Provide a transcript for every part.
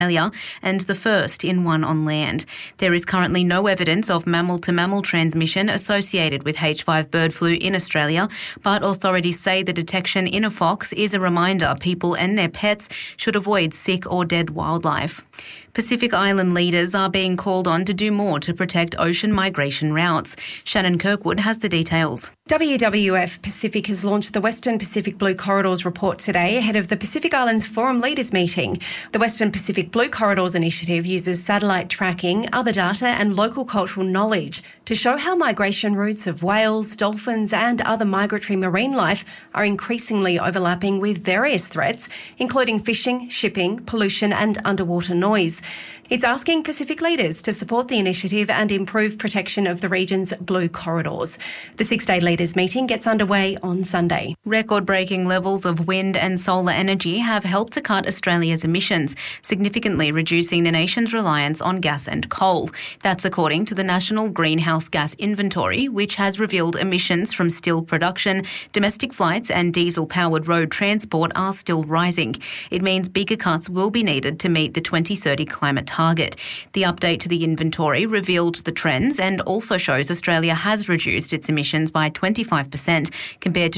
and the first in one on land. There is currently no evidence of mammal-to-mammal transmission associated with H5 bird flu in Australia, but authorities say the detection in a fox is a reminder people and their pets should avoid sick or dead wildlife. Pacific Island leaders are being called on to do more to protect ocean migration routes. Shannon Kirkwood has the details. WWF Pacific has launched the Western Pacific Blue Corridors report today ahead of the Pacific Islands Forum Leaders meeting. The Western Pacific Blue Corridors initiative uses satellite tracking, other data and local cultural knowledge to show how migration routes of whales, dolphins and other migratory marine life are increasingly overlapping with various threats, including fishing, shipping, pollution and underwater noise. It's asking Pacific leaders to support the initiative and improve protection of the region's blue corridors. The 6-day leaders meeting gets underway on Sunday. Record-breaking levels of wind and solar energy have helped to cut Australia's emissions, significantly reducing the nation's reliance on gas and coal. That's according to the National Greenhouse Gas Inventory, which has revealed emissions from steel production, domestic flights and diesel-powered road transport are still rising. It means bigger cuts will be needed to meet the 2030 climate target. The update to the inventory revealed the trends and also shows Australia has reduced its emissions by 25% compared to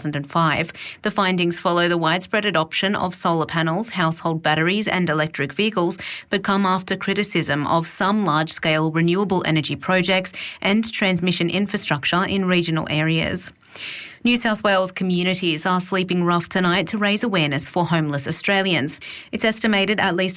2005. The findings follow the widespread adoption of solar panels, household batteries and electric vehicles, but come after criticism of some large-scale renewable energy projects and transmission infrastructure in regional areas. New South Wales communities are sleeping rough tonight to raise awareness for homeless Australians. It's estimated at least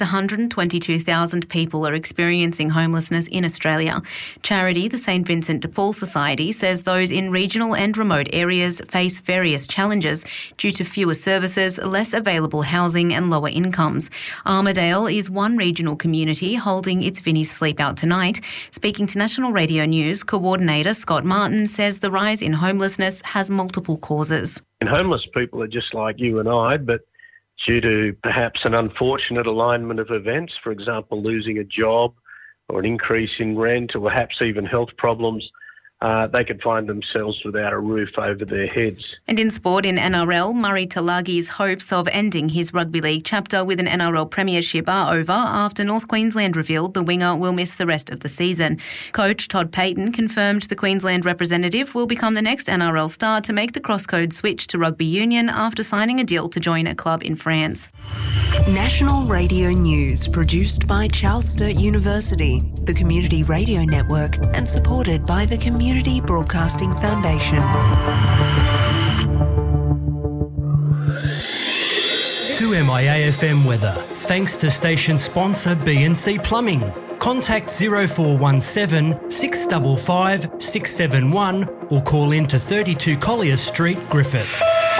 122,000 people are experiencing homelessness in Australia. Charity, the St Vincent de Paul Society, says those in regional and remote areas face various challenges due to fewer services, less available housing and lower incomes. Armidale is one regional community holding its Vinnie's Sleep Out tonight. Speaking to National Radio News, Coordinator Scott Martin says the rise in homelessness has multiple causes. And homeless people are just like you and I, but due to perhaps an unfortunate alignment of events, for example, losing a job or an increase in rent or perhaps even health problems, they could find themselves without a roof over their heads. And in sport, in NRL, Murray Talagi's hopes of ending his rugby league chapter with an NRL premiership are over after North Queensland revealed the winger will miss the rest of the season. Coach Todd Payton confirmed the Queensland representative will become the next NRL star to make the crosscode switch to rugby union after signing a deal to join a club in France. National Radio News, produced by Charles Sturt University, the Community Radio Network, and supported by the Community Broadcasting Foundation. To MIAFM weather, thanks to station sponsor BNC Plumbing. Contact 0417 655 671 or call in to 32 Collier Street, Griffith.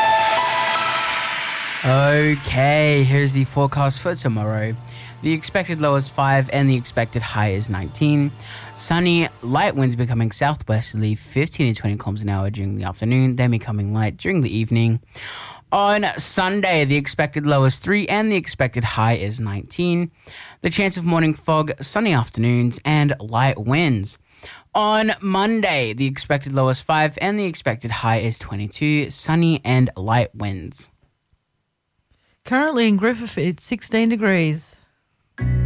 Okay, here's the forecast for tomorrow. The expected low is 5 and the expected high is 19. Sunny, light winds becoming southwesterly, 15 to 20 kilometers an hour during the afternoon, then becoming light during the evening. On Sunday, the expected low is 3 and the expected high is 19. The chance of morning fog, sunny afternoons, and light winds. On Monday, the expected low is 5 and the expected high is 22, sunny and light winds. Currently in Griffith, it's 16 degrees.